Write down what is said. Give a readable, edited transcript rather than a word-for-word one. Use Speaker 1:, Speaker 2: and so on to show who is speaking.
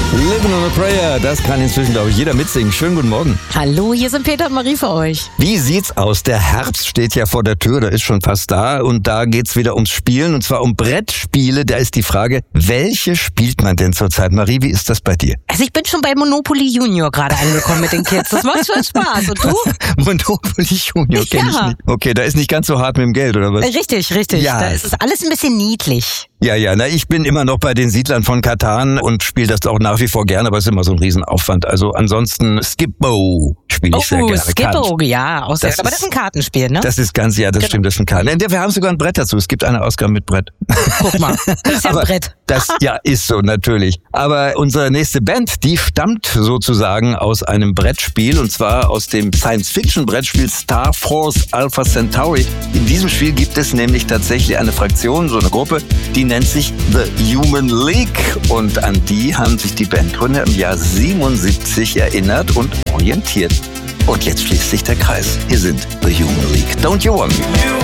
Speaker 1: Living on a Prayer, das kann inzwischen, glaube ich, jeder mitsingen. Schönen guten Morgen.
Speaker 2: Hallo, hier sind Peter und Marie für euch.
Speaker 1: Wie sieht's aus? Der Herbst steht ja vor der Tür, der ist schon fast da und da geht's wieder ums Spielen und zwar um Brettspiele. Da ist die Frage, welche spielt man denn zurzeit? Marie, wie ist das bei dir?
Speaker 2: Also ich bin schon bei Monopoly Junior gerade angekommen mit den Kids. Das macht schon Spaß. Und du?
Speaker 1: Monopoly Junior kenn ich nicht. Okay, da ist nicht ganz so hart mit dem Geld, oder was?
Speaker 2: Richtig.
Speaker 1: Ja.
Speaker 2: Da ist alles ein bisschen niedlich.
Speaker 1: Ja, ich bin immer noch bei den Siedlern von Catan und spiele das auch nach wie vor gerne, aber es ist immer so ein Riesenaufwand. Also ansonsten Skip-Bo spiele ich sehr gerne.
Speaker 2: Skip-Bo, ja. Aber das ist ein Kartenspiel, ne?
Speaker 1: Das ist ganz, ja, das stimmt, das ist ein Karten. Wir haben sogar ein Brett dazu. Es gibt eine Ausgabe mit Brett.
Speaker 2: Guck mal, das ist ja ein Brett.
Speaker 1: Das, ja, ist so, natürlich. Aber unsere nächste Band, die stammt sozusagen aus einem Brettspiel und zwar aus dem Science-Fiction-Brettspiel Star Force Alpha Centauri. In diesem Spiel gibt es nämlich tatsächlich eine Fraktion, so eine Gruppe, die nennt sich The Human League und an die haben sich die Bandgründer im Jahr 77 erinnert und orientiert. Und jetzt schließt sich der Kreis. Hier sind The Human League. Don't you want me?